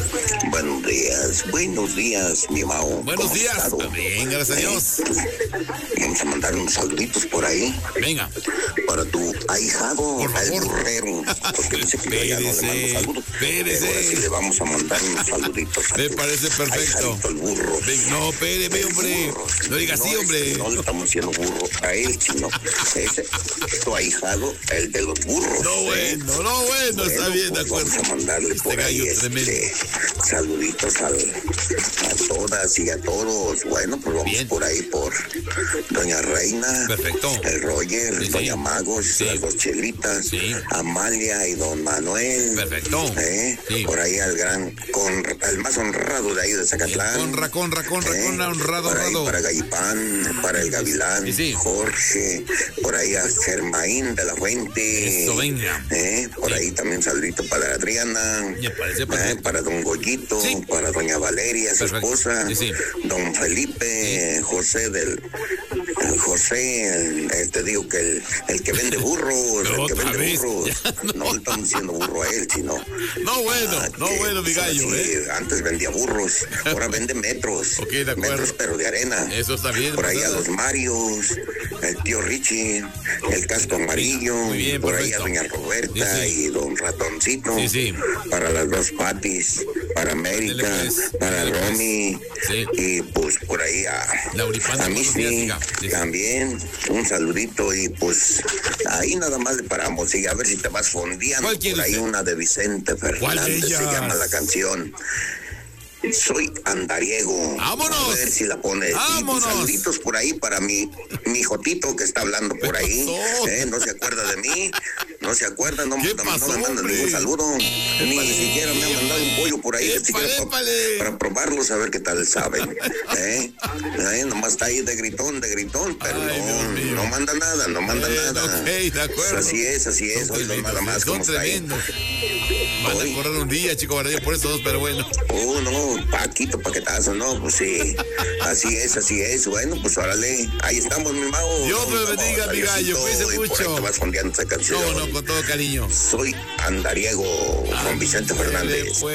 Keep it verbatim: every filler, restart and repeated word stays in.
Buenos días, buenos días, mi Mao. Buenos días. Bien, gracias a Dios. Vamos a mandar unos saluditos por ahí. Venga. Para tu ahijado, por favor. el burrero. Porque dice que yo ya no le mando saludos. Pero ahora sí le vamos a mandar unos saluditos. Me parece perfecto. El burro. Ven, no, espéreme, hombre. No digas así, hombre. No le estamos diciendo burro a él, sino ese tu ahijado, el de los burros. No, bueno, no, bueno, está bien, de acuerdo. Vamos a mandarle por este ahí gallo este, tremendo. saluditos al, a todas y a todos. Bueno, pues vamos bien. Por ahí por Doña Reina. Perfecto. El Roger, sí, Doña sí. Magos, sí. Las dos chelitas, sí. Amalia y Don Manuel. Perfecto. ¿Eh? Sí. Por ahí al gran, con, el más honrado de ahí de Zacatlán. Conra, conra, conra, ¿eh? Conra, honrado, por ahí, honrado. Para Gallipán, para el Gavilán, sí, sí. Jorge, por ahí a Germaín de la Fuente. Eso, venga. ¿Eh? Por sí. ahí también saludito para Adriana. Me parece ¿Eh? Para Don Goyito, sí. Para Doña Valeria, su perfecto. Esposa. Sí, sí. Don Felipe, sí. José del... José, el, el, te digo que el, el que vende burros, el que vende vez. burros, no. no le estamos diciendo burro a él, sino... No, bueno, ah, no, bueno, mi gallo, sí, ¿eh? Antes vendía burros, ahora vende metros. Ok, de acuerdo. Metros, pero de arena. Eso está bien. Por ahí a los Marios, el tío Richie, el casco amarillo, muy bien, por perfecto. ahí a Doña Roberta sí, sí. y Don Ratoncito, sí, sí. para las dos Patis, para América, pues, para Romy, sí. y pues por ahí a, a Misty, sí. también, un saludito y pues ahí nada más le paramos y a ver si te vas fondeando por ahí usted? Una de Vicente Fernández, se llama la canción. Soy andariego. ¡Vámonos! A ver si la pones. ¡Vámonos! Y saluditos por ahí para mi, mi jotito que está hablando por ahí. ¿Eh? No se acuerda de mí. No se acuerda. No, no, pasó, no me manda ningún saludo. Épale. Ni siquiera me ha mandado un pollo por ahí. Épale, para, para probarlos, a ver qué tal saben. ¿Eh? ¿Eh? Nomás está ahí de gritón, de gritón. Pero ay, no, no manda nada, no manda eh, nada. Ok, de acuerdo. Pues así es, así es. Hoy nada más como está ahí. Van a correr un día, chico, por eso dos, pero bueno. Oh, no. Paquito, paquetazo, no, pues sí, así es, así es, bueno, pues órale, ahí estamos, mi mago. Dios me bendiga, mi gallo, cuídese mucho. Por ahí te vas fondeando esa canción. No, no, con todo cariño. Soy andariego, ah, con Vicente Fernández.